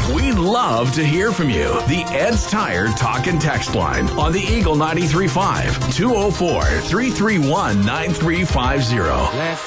We'd love to hear from you. The Ed's Tire Talk and Text line on the Eagle 93.5, 204-331-9350.